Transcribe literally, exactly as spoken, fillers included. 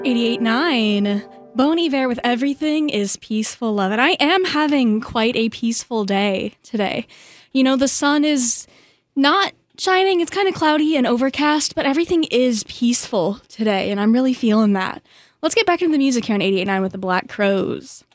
eighty-eight point nine. Bon Iver with Everything is Peaceful Love. And I am having quite a peaceful day today. You know, the sun is not shining. It's kind of cloudy and overcast, but everything is peaceful today, and I'm really feeling that. Let's get back into the music here on eighty-eight point nine with the Black Crowes.